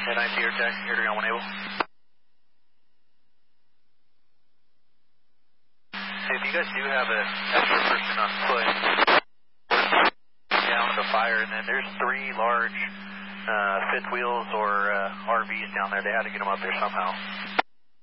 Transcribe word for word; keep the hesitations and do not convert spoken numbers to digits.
N I C Air Tech, here to ground one able. Hey, if you guys do have an extra person on foot, down to the fire, and then there's three large uh, fifth wheels or uh, R Vs down there. They had to get them up there somehow.